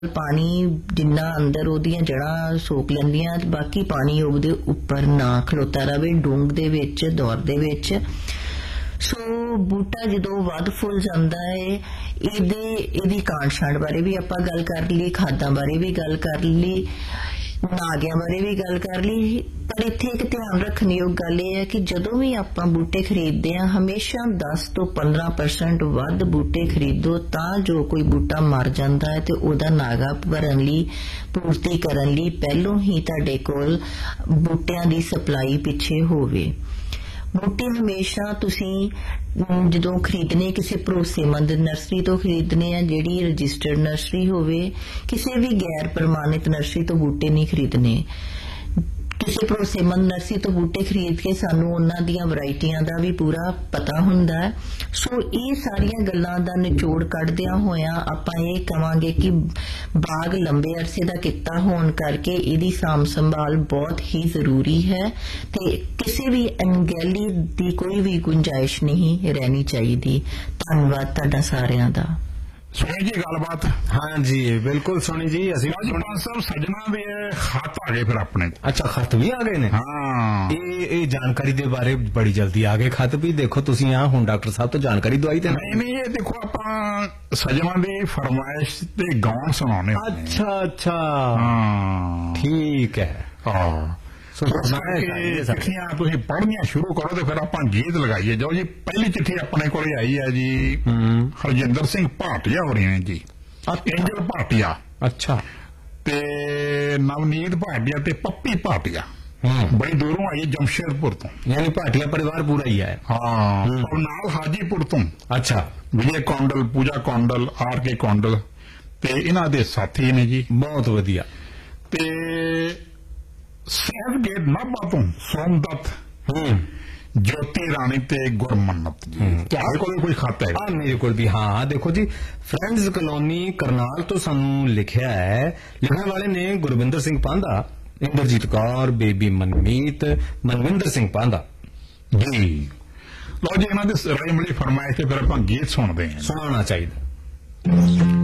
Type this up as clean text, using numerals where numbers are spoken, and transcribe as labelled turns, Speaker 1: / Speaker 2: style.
Speaker 1: पानी जिन्ना अंदर ओदियां जड़ां सोक लैंदियां, बाकी पानी ओहदे उपर ना खलोता रहे डूंग दे विच, दौर दे विच। सो बूटा जदों वध फुल जांदा है, इहदी कांड छांड बारे भी आपां गल कर ली, खादां बारे भी गल कर ली, नागियां बारे भी गल कर ली। पर इत्थे एक ध्यान रखने योग गल यह है कि जदों भी आपां बूटे खरीदते हैं हमेशा 10 तो 15% वध बूटे खरीदो, तां जो कोई बूटा मर जाता है तो उहदा नागा भरन लई, पूर्ति करन लई पहलों ही तुहाडे कोल बूटियां दी सप्लाई पिछे होवे। बूटे हमेशा तुसीं जदों खरीदने किसी भरोसेमंद नर्सरी तो खरीदने आ, जिहड़ी रजिस्टर्ड नर्सरी होवे। किसी भी गैर प्रमाणित नर्सरी तो बूटे नहीं खरीदने। किसी भरोसेमंद नर्सरी तो बूटे खरीद के सानू उन्हां दीयां वैरायटियां दा भी पूरा पता हुंदा है। सो ये सारियां गल्लां दा निचोड़ कढदियां होइयां आपां ये कहांगे कि बाग लंबे अरसे दा किता होण करके इहदी साम संभाल बहुत ही जरूरी है ते किसी भी अनगैली दी कोई भी गुंजाइश नहीं रहनी चाहिए। धन्नवाद तुहाडा सारियां दा।
Speaker 2: सुनी जी गलबात?
Speaker 3: हाँ जी बिल्कुल सुनी जी।
Speaker 2: सजना दे खत आ गए फिर अपने।
Speaker 3: अच्छा खत भी आ गए ने?
Speaker 2: हाँ
Speaker 3: ये जानकारी दे बारे बड़ी जल्दी आ गए खत भी। देखो तुसी यहाँ हुण डॉक्टर साहब तो जानकारी दवाई ते
Speaker 2: नहीं ये देखो आप सजना दी फरमाइश ते गाउन सुनाने।
Speaker 3: अच्छा अच्छा
Speaker 2: हाँ
Speaker 3: ठीक है।
Speaker 2: हाँ चिट्ठियां तुसीं पढ़नियां शुरू करो तो फिर आप गीत लगाइए जाओ जी। पहली चिट्ठी अपने को आई है जी हरजिंदर सिंह भाटिया हो रही है जी, एंजल भाटिया।
Speaker 3: अच्छा
Speaker 2: ते नवनीत भाटिया ते पप्पी भाटिया बड़ी दूरों आई है, जमशेदपुर तो।
Speaker 3: यानी भाटिया परिवार पूरा ही है?
Speaker 2: हाँ और नाल हाजीपुर तो।
Speaker 3: अच्छा
Speaker 2: विजय कौंडल, पूजा कौंडल, आर के कौंडल ते इन्हां दे साथी ने जी।
Speaker 3: बहुत वधिया।
Speaker 2: ते सहज गेट नाभा तो सोमदत्त, ज्योति राणी ते गुरमन्नत जी। तुहाडे कोल कोई खत है?
Speaker 3: मेरे को भी। हाँ देखो जी, फ्रेंड्स कॉलोनी करनाल तो सानू लिखिया है, लिखने वाले ने गुरविंदर सिंह पांधा, इंद्रजीत कौर, बेबी मनमीत, मनविंदर सिंह पांधा
Speaker 2: जी। लो जी इन्हां दे रही मिली फरमाइश ते फिर आपां गीत सुनदे हैं।
Speaker 3: सुनाना चाहिए।